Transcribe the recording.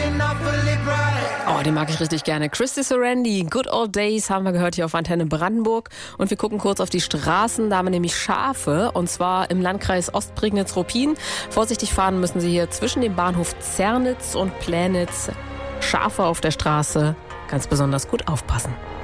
Oh, den mag ich richtig gerne. Christy Sorandi, Good Old Days haben wir gehört hier auf Antenne Brandenburg. Und wir gucken kurz auf die Straßen. Da haben wir nämlich Schafe. Und zwar im Landkreis Ostprignitz-Ruppin. Vorsichtig fahren müssen Sie hier zwischen dem Bahnhof Zernitz und Plänitz. Schafe auf der Straße. Ganz besonders gut aufpassen.